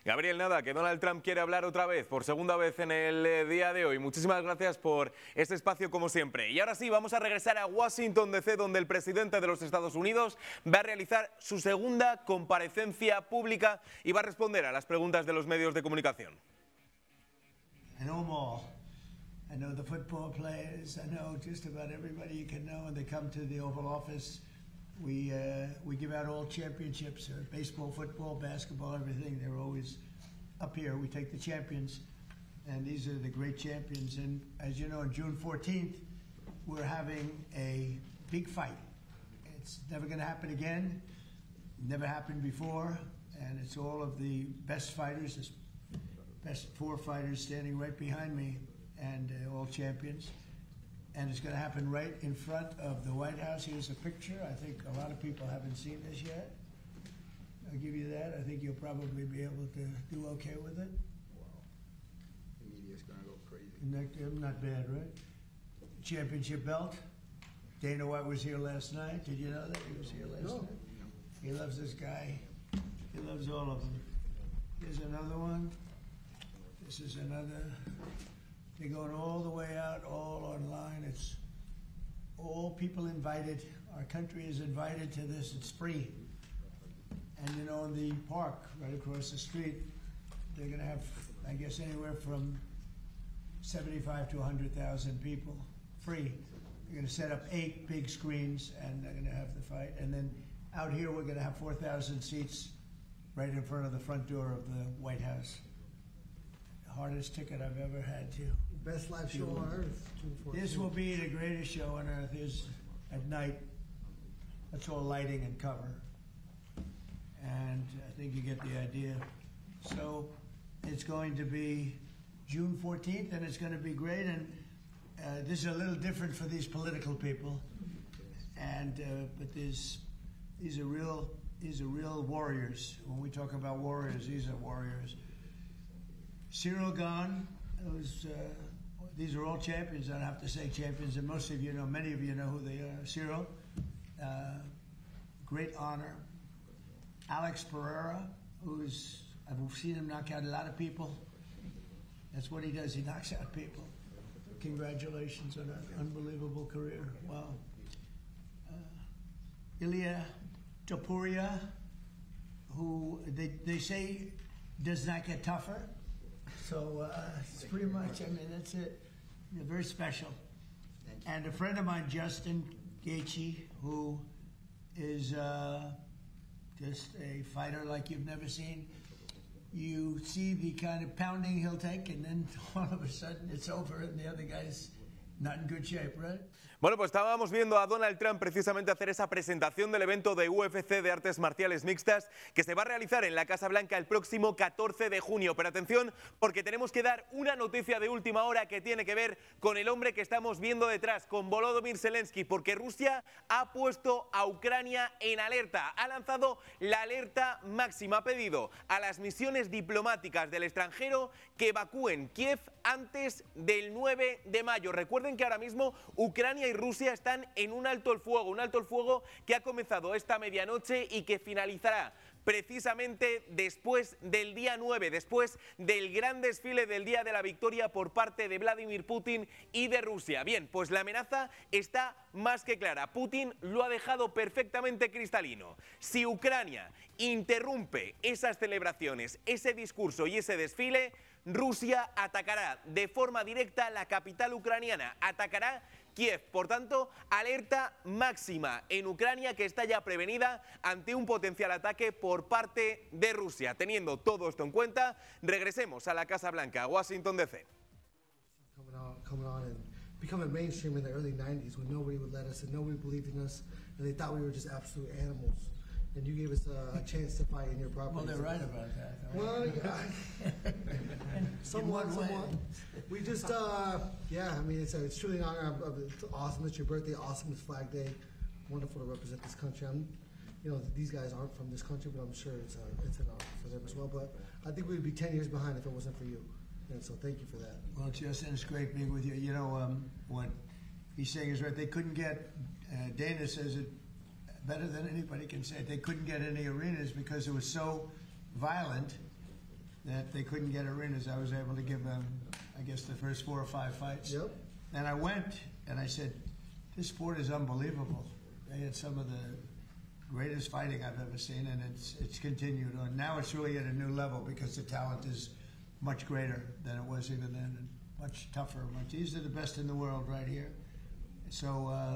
Gabriel, nada, que Donald Trump quiere hablar otra vez, por segunda vez en el día de hoy. Muchísimas gracias por este espacio, como siempre. Y ahora sí, vamos a regresar a Washington, D.C., donde el presidente de los Estados Unidos va a realizar su segunda comparecencia pública y va a responder a las preguntas de los medios de comunicación. I know them all. I know the football players. I know just about everybody you can know. And they come to the Oval Office. We give out all championships, baseball, football, basketball, everything. They're always up here. We take the champions, and these are the great champions. And as you know, on June 14th, we're having a big fight. It's never going to happen again. Never happened before, and it's all of the best fighters, the best 4 fighters standing right behind me, and all champions. And it's going to happen right in front of the White House. Here's a picture. I think a lot of people haven't seen this yet. I'll give you that. I think you'll probably be able to do okay with it. Wow. The media's going to go crazy. Not bad, right? Championship belt. Dana White was here last night. Did you know that? He was here last night. He loves this guy. He loves all of them. Here's another one. This is another. They're going all the way out, all online. It's all people invited. Our country is invited to this. It's free. And you know, in the park right across the street, they're going to have, I guess, anywhere from 75 to 100,000 people, free. They're going to set up 8 big screens, and they're going to have the fight. And then out here, we're going to have 4,000 seats right in front of the front door of the White House. Hardest ticket I've ever had, too. Best live show on earth. This will be the greatest show on earth. Is at night. That's all lighting and cover. And I think you get the idea. So it's going to be June 14th, and it's going to be great. And this is a little different for these political people. And but these are real warriors. When we talk about warriors, these are warriors. Cyril Gahn, these are all champions. I don't have to say champions, and most of you know, many of you know who they are. Cyril, great honor. Alex Pereira, I've seen him knock out a lot of people. That's what he does. He knocks out people. Congratulations on an unbelievable career. Wow. Ilya Topuria, who they say does not get tougher. So it's pretty much, I mean, that's it. They're very special. And a friend of mine, Justin Gaethje, who is just a fighter like you've never seen. You see the kind of pounding he'll take, and then all of a sudden it's over, and the other guy's not in good shape, right? Bueno, pues estábamos viendo a Donald Trump precisamente hacer esa presentación del evento de UFC de artes marciales mixtas que se va a realizar en la Casa Blanca el próximo 14 de junio. Pero atención, porque tenemos que dar una noticia de última hora que tiene que ver con el hombre que estamos viendo detrás, con Volodymyr Zelensky, porque Rusia ha puesto a Ucrania en alerta, ha lanzado la alerta máxima, ha pedido a las misiones diplomáticas del extranjero que evacúen Kiev antes del 9 de mayo. Recuerden que ahora mismo Ucrania y Rusia están en un alto el fuego que ha comenzado esta medianoche y que finalizará precisamente después del día 9, después del gran desfile del Día de la Victoria por parte de Vladimir Putin y de Rusia. Bien, pues la amenaza está más que clara. Putin lo ha dejado perfectamente cristalino. Si Ucrania interrumpe esas celebraciones, ese discurso y ese desfile, Rusia atacará de forma directa la capital ucraniana, atacará Kiev. Por tanto, alerta máxima en Ucrania, que está ya prevenida ante un potencial ataque por parte de Rusia. Teniendo todo esto en cuenta, regresemos a la Casa Blanca, Washington, D.C. Coming on and becoming mainstream in the early 90s when nobody would let us and nobody believed in us and they thought we were just absolute animals. And you gave us a chance to fight in your property. Well, they're right about that. Well, yeah. somewhat. We just, yeah, I mean, it's truly an honor. It's awesome. It's your birthday. Awesome. It's Flag Day. Wonderful to represent this country. You know, these guys aren't from this country, but I'm sure it's an honor for them as well. But I think we'd be 10 years behind if it wasn't for you. And so thank you for that. Well, Justin, it's great being with you. You know, what he's saying is right. They couldn't get, Dana says it better than anybody can say it. They couldn't get any arenas because it was so violent that they couldn't get arenas. I was able to give them, I guess, the first 4 or 5 fights. Yep. And I went and I said, this sport is unbelievable. They had some of the greatest fighting I've ever seen, and it's continued on. Now it's really at a new level because the talent is much greater than it was even then, and much tougher. These are the best in the world right here. So